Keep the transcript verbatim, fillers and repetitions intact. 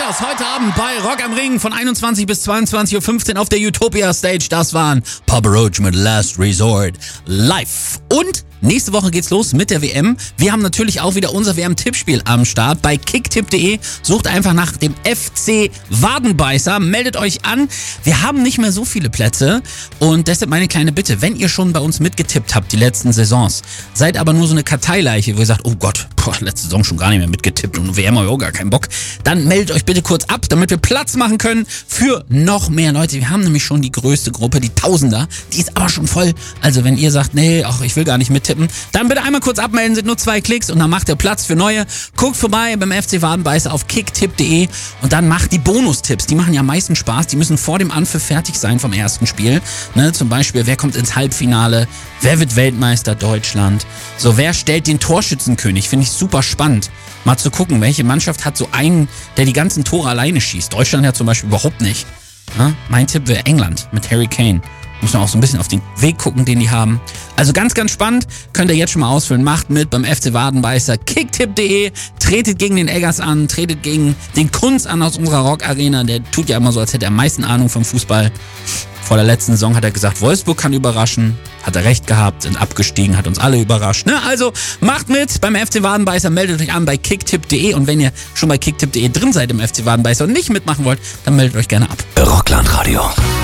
das heute Abend bei Rock am Ring von einundzwanzig bis zweiundzwanzig Uhr fünfzehn auf der Utopia Stage. Das waren Papa Roach mit Last Resort live. Und nächste Woche geht's los mit der W M. Wir haben natürlich auch wieder unser W M-Tippspiel am Start bei kicktipp punkt de. Sucht einfach nach dem F C Wadenbeißer, meldet euch an. Wir haben nicht mehr so viele Plätze und deshalb meine kleine Bitte, wenn ihr schon bei uns mitgetippt habt die letzten Saisons, seid aber nur so eine Karteileiche, wo ihr sagt, oh Gott, boah, letzte Saison schon gar nicht mehr mitgetippt und W M habe ich auch gar keinen Bock, dann meldet euch bitte kurz ab, damit wir Platz machen können für noch mehr Leute. Wir haben nämlich schon die größte Gruppe, die Tausender, die ist aber schon voll. Also wenn ihr sagt, nee, ach, ich will gar nicht mittippen, dann bitte einmal kurz abmelden, sind nur zwei Klicks und dann macht ihr Platz für neue. Guckt vorbei beim F C Wadenbeißer auf kicktipp punkt de und dann macht die Bonustipps. Die machen ja am meisten Spaß. Die müssen vor dem Anpfiff fertig sein vom ersten Spiel. Ne, zum Beispiel, wer kommt ins Halbfinale? Wer wird Weltmeister Deutschland? So, wer stellt den Torschützenkönig? Finde ich super spannend. Mal zu gucken, welche Mannschaft hat so einen, der die ganzen Tore alleine schießt. Deutschland ja zum Beispiel überhaupt nicht. Ja, mein Tipp wäre England mit Harry Kane. Muss man auch so ein bisschen auf den Weg gucken, den die haben. Also ganz, ganz spannend. Könnt ihr jetzt schon mal ausfüllen. Macht mit beim F C Wadenbeißer. kicktipp punkt de. Tretet gegen den Eggers an. Tretet gegen den Kunz an aus unserer Rock-Arena. Der tut ja immer so, als hätte er am meisten Ahnung vom Fußball. Vor der letzten Saison hat er gesagt, Wolfsburg kann überraschen. Hat er recht gehabt, sind abgestiegen, hat uns alle überrascht. Ne? Also macht mit beim F C Wadenbeißer, meldet euch an bei kicktipp punkt de und wenn ihr schon bei kicktipp punkt de drin seid im F C Wadenbeißer und nicht mitmachen wollt, dann meldet euch gerne ab. Rockland Radio.